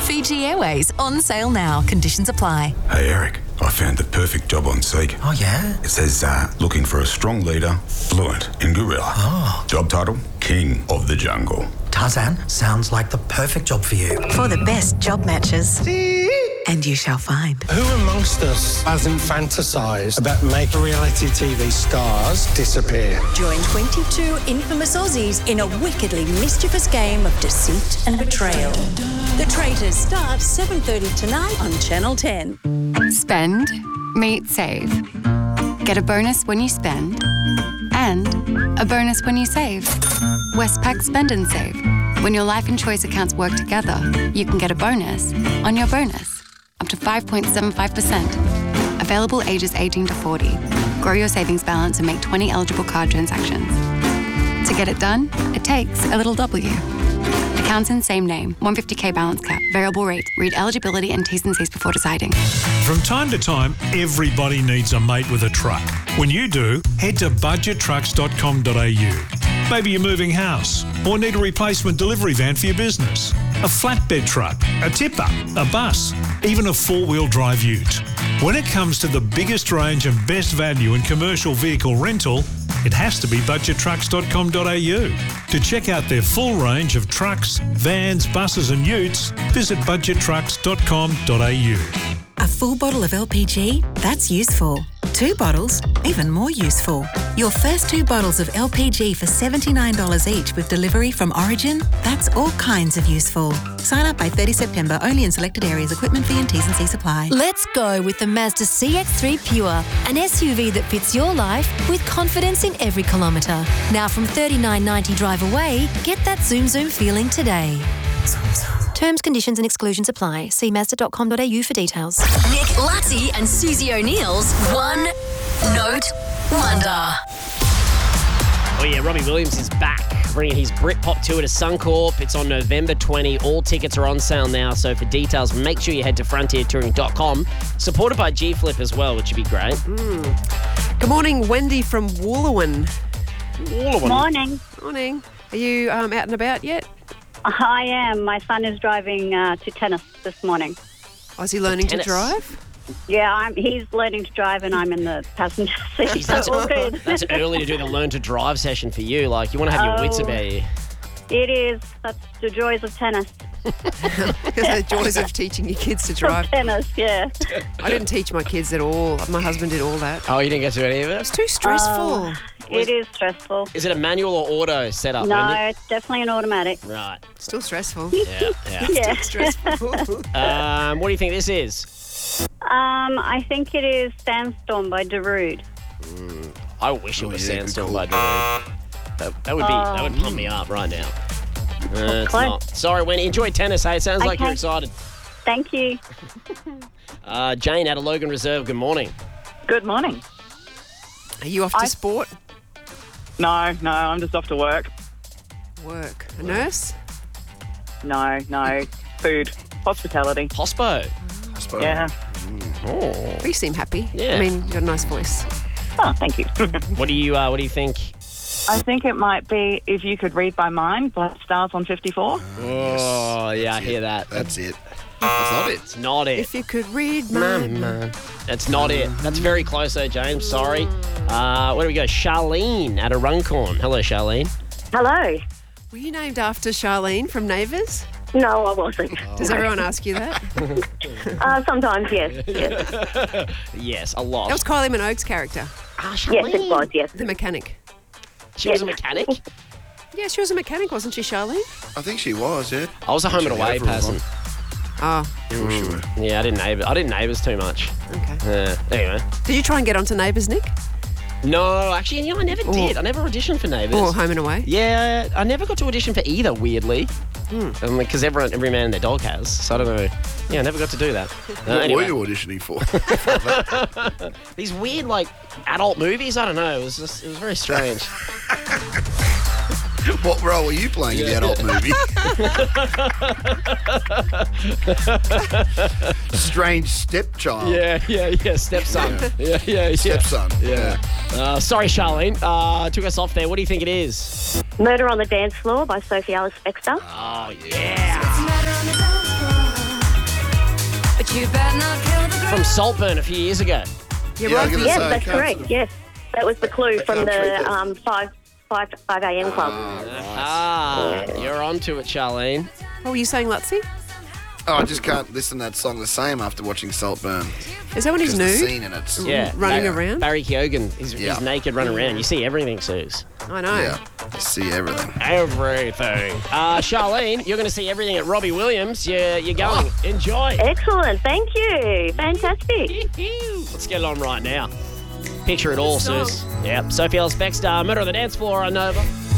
Fiji Airways on sale now. Conditions apply. Hey Eric, I found the perfect job on Seek. Oh yeah? It says looking for a strong leader, fluent in gorilla. Oh. Job title, King of the Jungle. Tarzan, sounds like the perfect job for you. For the best job matches. And you shall find. Who amongst us hasn't fantasised about making reality TV stars disappear? Join 22 infamous Aussies in a wickedly mischievous game of deceit and betrayal. The Traitors starts 7:30 tonight on Channel 10. Spend, meet, save. Get a bonus when you spend and a bonus when you save. Westpac Spend and Save. When your life and choice accounts work together, you can get a bonus on your bonus. Up to 5.75%. Available ages 18 to 40. Grow your savings balance and make 20 eligible card transactions. To get it done, it takes a little W. Accounts in same name. 150k balance cap. Variable rate. Read eligibility and T's and C's before deciding. From time to time, everybody needs a mate with a truck. When you do, head to budgettrucks.com.au. Maybe you're moving house or need a replacement delivery van for your business, a flatbed truck, a tipper, a bus, even a four-wheel drive ute. When it comes to the biggest range and best value in commercial vehicle rental, it has to be budgettrucks.com.au. To check out their full range of trucks, vans, buses and utes, visit budgettrucks.com.au. A full bottle of LPG? That's useful. 2 bottles? Even more useful. Your first 2 bottles of LPG for $79 each with delivery from Origin? That's all kinds of useful. Sign up by 30 September only in selected areas. Equipment fee and T's and C's apply. Let's go with the Mazda CX-3 Pure, an SUV that fits your life with confidence in every kilometre. Now from $39.90 drive away, get that zoom feeling today. Terms, conditions and exclusions apply. See Mazda.com.au for details. Nick Lutty and Susie O'Neill's One Note Wonder. Oh yeah, Robbie Williams is back, bringing his Britpop tour to Suncorp. It's on November 20. All tickets are on sale now, so for details, make sure you head to frontiertouring.com. Supported by G-Flip as well, which would be great. Good morning, Wendy from Wooloowin. Morning. Morning. Are you out and about yet? I am. My son is driving to tennis this morning. Oh, is he learning to drive? Yeah, he's learning to drive and I'm in the passenger seat. Jeez, So all good. that's early to do the learn to drive session for you. Like, you want to have your wits about you. It is. That's the joys of tennis. The joys of teaching your kids to drive. Tennis, yeah. I didn't teach my kids at all. My husband did all that. Oh, you didn't get to any of it? It's too stressful. It is stressful. Is it a manual or auto setup? No, Wendy? it's definitely an automatic. Right. Still stressful. Yeah. Yeah. Still stressful. What do you think this is? I think it is Sandstorm by Darude. I wish it was Sandstorm by Darude. That would pump me up right now. It's close. not. Sorry, Wendy. Enjoy tennis, hey? It sounds like you're excited. Thank you. Jane out of Logan Reserve, good morning. Good morning. Are you off to sport? No, I'm just off to work. Work. A nurse? No. Food. Hospitality. Hospo? Yeah. Oh. You seem happy. Yeah. I mean, you've got a nice voice. Oh, thank you. What do you think? I think it might be If You Could Read My Mind by Stars on 54. Oh, yeah, I hear that. That's it. That's not it. It's not it. If you could read my mind. That's not it. That's very close though, James. Sorry. Where do we go? Charlene at a Runcorn. Hello, Charlene. Hello. Were you named after Charlene from Neighbours? No, I wasn't. Does everyone ask you that? Sometimes, yes. Yes, a lot. That was Kylie Minogue's character. Yes, it was, yes. The mechanic. She was a mechanic? Yeah, she was a mechanic, wasn't she, Charlene? I think she was, yeah. I was a home and away person. Oh. Yeah, I didn't Neighbours too much. Okay. Anyway. Did you try and get onto Neighbours, Nick? No, actually, I never did. I never auditioned for Neighbours. Or Home and Away? Yeah, I never got to audition for either, weirdly. Because every man and their dog has. So I don't know. Yeah, I never got to do that. What were you auditioning for? These weird, adult movies. I don't know. It was very strange. What role were you playing in the adult movie? Strange stepchild. Yeah, stepson. Yeah. Stepson. Yeah. Sorry, Charlene. Took us off there. What do you think it is? Murder on the Dance Floor by Sophie Alice Bextor. Oh, yeah. From Saltburn a few years ago. Yes, that's correct. Yes, that was the clue from the 5 a.m. club. You're onto it, Charlene. What were you saying, Lutzy? Oh, I just can't listen to that song the same after watching Saltburn. Is that when he's Just the nude? scene in it. Running around? Barry Keoghan. He's naked running around. You see everything, Suze. I know. Yeah, you see everything. Everything. Charlene, you're going to see everything at Robbie Williams. You're going. Enjoy. Excellent. Thank you. Fantastic. Let's get it on right now. Picture it all, Suze. Yep. Sophie Ellis Bextor, Murder on the Dance Floor on Nova.